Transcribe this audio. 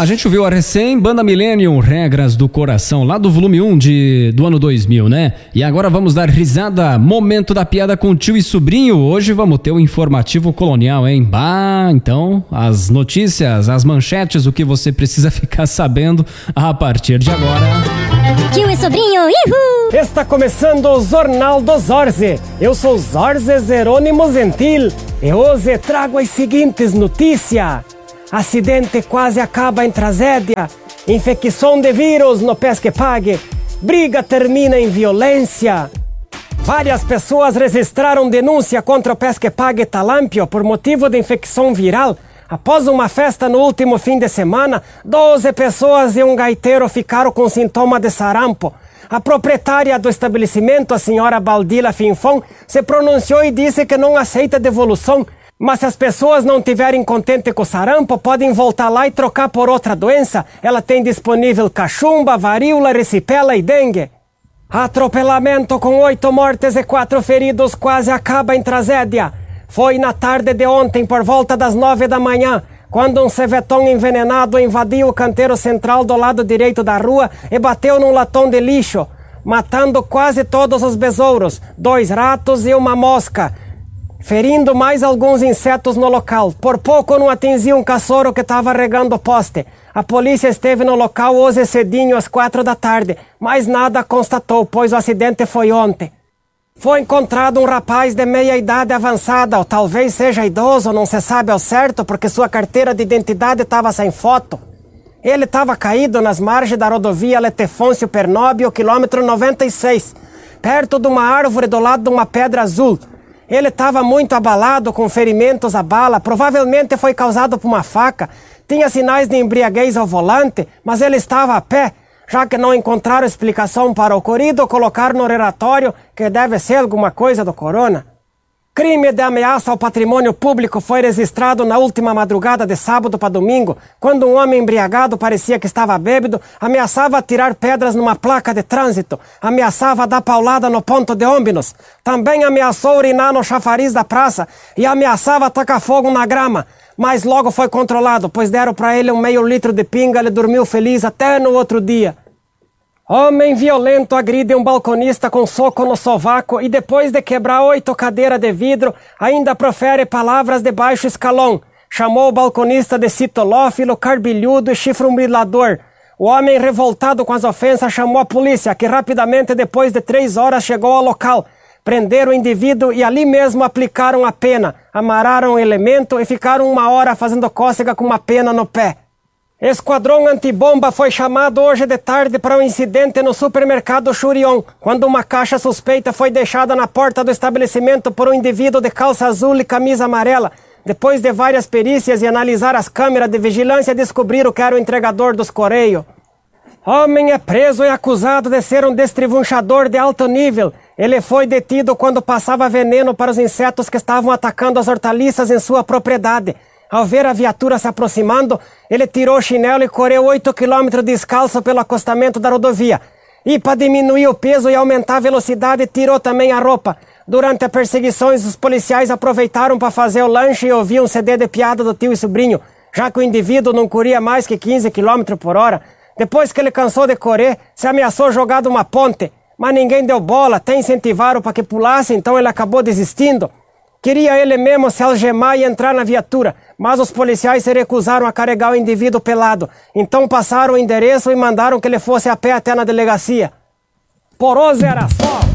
A gente ouviu a recém Banda Millennium, Regras do Coração, lá do volume 1 do ano 2000, né? E agora vamos dar risada, momento da piada com tio e sobrinho. Hoje vamos ter o informativo colonial, hein? Bah, então, as notícias, as manchetes, o que você precisa ficar sabendo a partir de agora. Tio e sobrinho, ihu! Está começando o Jornal do Zorze. Eu sou Zorze Jerônimo Gentil e hoje trago as seguintes notícias. Acidente quase acaba em tragédia. Infecção de vírus no Pesque Pague. Briga termina em violência. Várias pessoas registraram denúncia contra o Pesque Pague Talampio por motivo de infecção viral. Após uma festa no último fim de semana, 12 pessoas e um gaiteiro ficaram com sintoma de sarampo. A proprietária do estabelecimento, a senhora Baldila Finfon, se pronunciou e disse que não aceita devolução. Mas se as pessoas não tiverem contente com o sarampo, podem voltar lá e trocar por outra doença. Ela tem disponível cachumba, varíola, erisipela e dengue. Atropelamento com 8 mortes e 4 feridos quase acaba em tragédia. Foi na tarde de ontem, por volta das 9 da manhã, quando um cevetão envenenado invadiu o canteiro central do lado direito da rua e bateu num latão de lixo, matando quase todos os besouros, 2 ratos e uma mosca, ferindo mais alguns insetos no local. Por pouco não atingiu um cachorro que estava regando o poste. A polícia esteve no local hoje cedinho às 4 da tarde, mas nada constatou, pois o acidente foi ontem. Foi encontrado um rapaz de meia idade avançada, ou talvez seja idoso, não se sabe ao certo, porque sua carteira de identidade estava sem foto. Ele estava caído nas margens da rodovia Letefôncio Pernóbio, quilômetro 96, perto de uma árvore do lado de uma pedra azul. Ele estava muito abalado, com ferimentos à bala, provavelmente foi causado por uma faca. Tinha sinais de embriaguez ao volante, mas ele estava a pé. Já que não encontraram explicação para o ocorrido, colocaram no relatório que deve ser alguma coisa do corona. Crime de ameaça ao patrimônio público foi registrado na última madrugada de sábado para domingo, quando um homem embriagado, parecia que estava bêbado, ameaçava atirar pedras numa placa de trânsito, ameaçava dar paulada no ponto de ônibus, também ameaçou urinar no chafariz da praça e ameaçava tacar fogo na grama, mas logo foi controlado, pois deram para ele um meio litro de pinga. Ele dormiu feliz até no outro dia. Homem violento agride um balconista com soco no sovaco e depois de quebrar 8 cadeiras de vidro, ainda profere palavras de baixo escalão. Chamou o balconista de citolófilo, carbilhudo e chifrumilador. O homem, revoltado com as ofensas, chamou a polícia, que rapidamente, depois de 3 horas, chegou ao local. Prenderam o indivíduo e ali mesmo aplicaram a pena, amarraram o elemento e ficaram 1 hora fazendo cócega com uma pena no pé. Esquadrão antibomba foi chamado hoje de tarde para um incidente no supermercado Churion, quando uma caixa suspeita foi deixada na porta do estabelecimento por um indivíduo de calça azul e camisa amarela. Depois de várias perícias e analisar as câmeras de vigilância, descobriram que era o entregador dos Correios. Homem é preso e acusado de ser um destrivunchador de alto nível. Ele foi detido quando passava veneno para os insetos que estavam atacando as hortaliças em sua propriedade. Ao ver a viatura se aproximando, ele tirou o chinelo e correu 8 km descalço pelo acostamento da rodovia. E para diminuir o peso e aumentar a velocidade, tirou também a roupa. Durante a perseguição, os policiais aproveitaram para fazer o lanche e ouvir um CD de piada do tio e sobrinho, já que o indivíduo não corria mais que 15 km por hora. Depois que ele cansou de correr, se ameaçou jogar de uma ponte, mas ninguém deu bola, até incentivaram para que pulasse, então ele acabou desistindo. Queria ele mesmo se algemar e entrar na viatura, mas os policiais se recusaram a carregar o indivíduo pelado. Então passaram o endereço e mandaram que ele fosse a pé até na delegacia. Por hoje era só.